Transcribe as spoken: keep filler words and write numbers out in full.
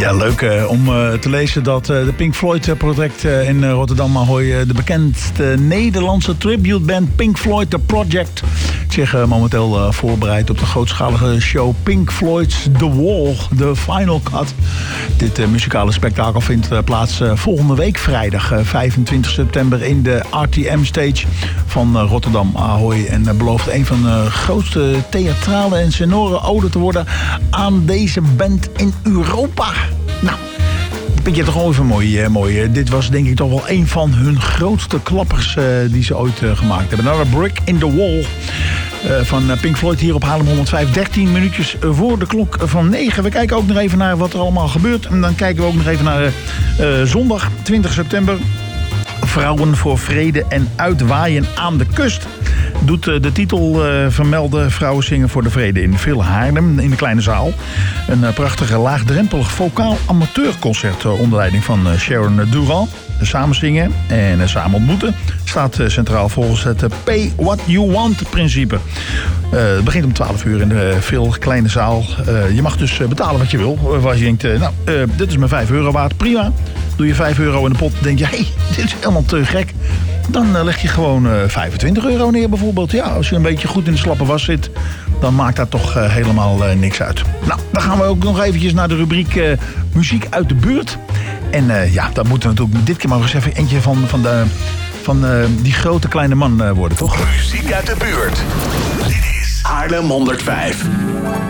Ja, leuk uh, om uh, te lezen dat uh, de Pink Floyd project uh, in uh, Rotterdam Ahoy, uh, de bekendste Nederlandse tributeband Pink Floyd The Project, zich uh, momenteel uh, voorbereidt op de grootschalige show Pink Floyd's The Wall, The Final Cut. Dit uh, muzikale spektakel vindt uh, plaats uh, volgende week vrijdag uh, vijfentwintig september in de R T M Stage van uh, Rotterdam Ahoy. En uh, belooft een van de grootste theatrale en sonore ode te worden aan deze band in Europa. Nou, vind je toch wel even mooi, eh, mooi. Dit was denk ik toch wel een van hun grootste klappers uh, die ze ooit uh, gemaakt hebben. Nou, A Brick in the Wall uh, van Pink Floyd hier op Haarlem honderdvijf. dertien minuutjes voor de klok van negen. We kijken ook nog even naar wat er allemaal gebeurt. En dan kijken we ook nog even naar uh, uh, zondag twintig september. Vrouwen voor vrede en uitwaaien aan de kust. Doet de titel uh, vermelden Vrouwen zingen voor de vrede in Villa Haarlem in de kleine zaal. Een uh, prachtige laagdrempelig vocaal amateurconcert uh, onder leiding van uh, Sharon Durand. Samen zingen en uh, samen ontmoeten staat uh, centraal volgens het uh, pay what you want principe. Uh, het begint om twaalf uur in de veel kleine zaal. Uh, je mag dus uh, betalen wat je wil. Uh, als je denkt, uh, nou, uh, dit is mijn vijf euro waard, prima. Doe je vijf euro in de pot, denk je, hé, hey, dit is helemaal te gek. Dan uh, leg je gewoon uh, vijfentwintig euro neer bijvoorbeeld. Ja, als je een beetje goed in de slappe was zit, dan maakt dat toch uh, helemaal uh, niks uit. Nou, dan gaan we ook nog eventjes naar de rubriek uh, muziek uit de buurt. En uh, ja, dat moet er natuurlijk dit keer maar eens even eentje van, van, de, van uh, die grote kleine man uh, worden, toch? Muziek uit de buurt. Dit is Haarlem honderdvijf.